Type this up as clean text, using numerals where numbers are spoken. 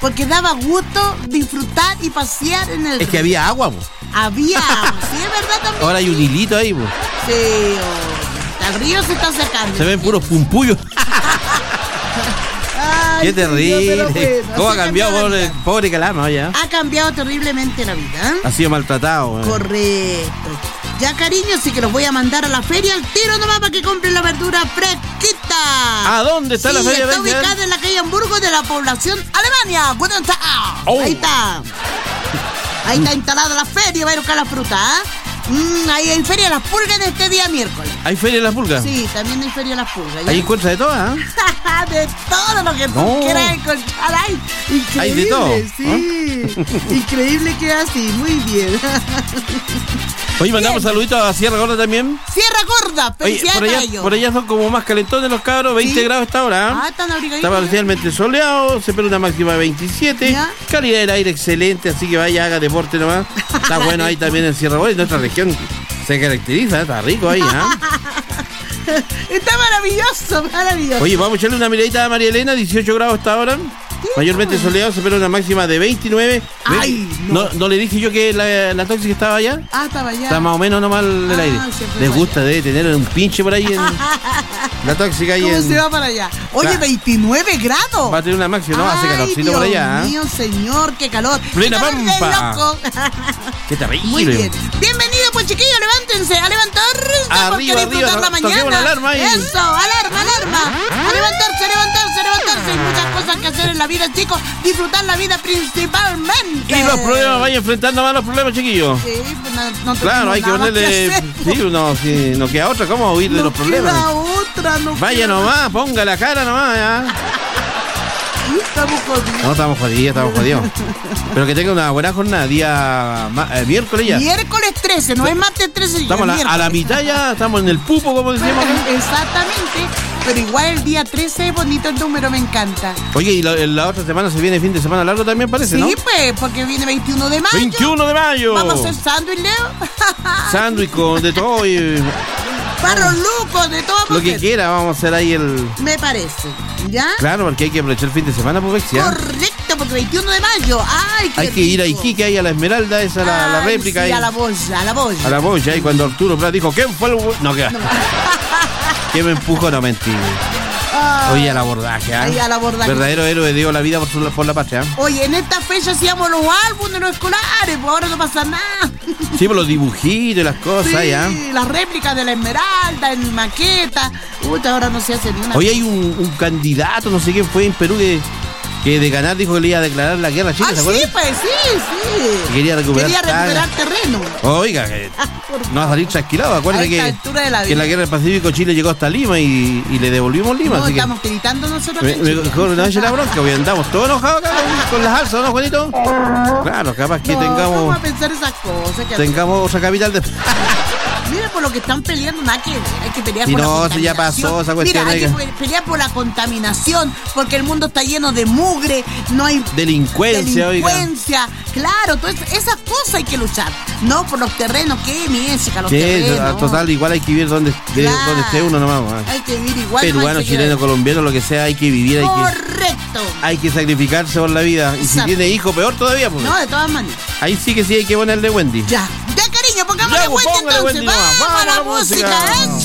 porque daba gusto disfrutar y pasear en el río. Es que había agua, po. Había agua, sí, es verdad también. Ahora hay un hilito ahí, po. Sí, el río se está acercando. Se ven puros pumpullos. Ay, Qué terrible. bueno, ¿Cómo ha así cambiado, cambia pobre Calama, ya? Ha cambiado terriblemente la vida, ¿eh? Ha sido maltratado. Correcto. Ya, cariño, sí que los voy a mandar a la feria al tiro nomás para que compren la verdura fresquita. ¿A dónde está la feria? Está ubicada en la calle Hamburgo de la población Alemania. Guten Tag. Ahí está. Ahí está instalada la feria, va a ir a buscar la fruta, ¿eh? Ahí hay feria de las pulgas en este día miércoles. ¿Hay feria de las pulgas? Sí, también hay feria de las pulgas. ¿Ya? Ahí encuentras de todas, ¿eh? De todo lo que tú quieras encontrar. Ay, increíble. Hay de todo. Sí, increíble que así. Muy bien. Oye, mandamos saluditos a Sierra Gorda también. Sierra Gorda, felicidades a ellos. Por allá son como más calentones los cabros, 20 grados esta hora. Están abrigaditos. Está parcialmente soleado, se espera una máxima de 27. ¿Ya? Calidad del aire excelente, así que vaya, haga deporte nomás. Está bueno ahí también en Sierra Gorda, y nuestra región se caracteriza, está rico ahí, Está maravilloso, maravilloso. Oye, vamos a echarle una miradita a María Elena, 18 grados hasta ahora. Mayormente soleado, se espera una máxima de 29. Ay, no le dije yo que la tóxica estaba allá. Estaba allá. Está más o menos nomás el aire. Les gusta, debe tener un pinche por ahí en la tóxica ahí. ¿Cómo se va para allá? Oye, 29 grados. Va a tener una máxima, ¿no? Hace calorcito por allá. Dios mío, señor, qué calor. Plena ¡Qué calor pampa! de loco! Qué terrible. Muy bien. Bienvenidos, pues, chiquillos, levántense, a levantarse. Arriba, porque disfrutar la toquemos mañana. la alarma ahí. Eso, alarma. A levantarse. Hay muchas cosas que hacer en la vida, chicos. Disfrutar la vida principalmente. Y los problemas, vaya enfrentando más los problemas, chiquillos. Sí, pues no claro, hay que ponerle. Sí, no queda otra. ¿Cómo huir de los problemas? Queda otra, vaya nomás, ponga la cara nomás, ya. Estamos jodidos. No, estamos jodidos. Pero que tenga una buena jornada, día miércoles ya. Miércoles 13, no es martes 13. Estamos a la mitad ya, estamos en el pupo, como decíamos. Exactamente, pero igual el día 13 es bonito el número, me encanta. Oye, y la otra semana se viene fin de semana largo también, parece, ¿no? Sí, pues, porque viene 21 de mayo. 21 de mayo. Vamos a hacer sándwich, Leo. Sándwich con de todo y... Parros lucos, de todo. Lo que quiera, vamos a hacer ahí el... Me parece, ¿ya? Claro, porque hay que aprovechar el fin de semana, pues, ¿sí? Correcto, porque 21 de mayo. Ay, qué hay que ir a Iquique, ahí a la Esmeralda, esa la réplica. Sí, ahí. a la boya. A la boya, y cuando Arturo Prat dijo, ¿quién fue el...? No, ¿qué? ¿Quién me empujó? No, mentira. Oye, al abordaje, ¿ah? Al abordaje. Verdadero héroe dio la vida por la patria. Oye, en esta fecha hacíamos los álbumes, los escolares, pues ahora no pasa nada. Sí, por los dibujitos y las cosas, sí, ¿ya? Las réplicas de la Esmeralda, en maqueta. Ahora no se hace ni una. Hoy hay un candidato, no sé quién fue en Perú, que de ganar dijo que le iba a declarar la guerra a Chile, ¿se acuerdan? Sí, pues sí. Que quería recuperar terreno. Oiga, no va a salir trasquilado. Acuérdate que en la guerra del Pacífico Chile llegó hasta Lima y le devolvimos Lima. No, así estamos gritando nosotros. Mejor una vez la bronca, hoy andamos todos enojados acá con las alzas, ¿no, Juanito? Claro, capaz que vamos a pensar esas cosas. Tengamos otra capital de... Mira, por lo que están peleando, nada que hay que pelear por la contaminación. contaminación. Ya pasó esa cuestión. Mira, hay que pelear por la contaminación, porque el mundo está lleno de mugre, no hay delincuencia. Claro, todas esas cosas hay que luchar. No por los terrenos, qué mieseca, los terrenos. Total, igual hay que vivir donde esté uno nomás. Hay que vivir igual. Peruano, chileno, colombiano, lo que sea, hay que vivir. Correcto. Hay que sacrificarse por la vida. Y si tiene hijo, peor todavía. Pues. No, de todas maneras. Ahí sí hay que ponerle Wendy. Ya, cariño, pongámosle Wendy entonces. Wendy, vamos a la música.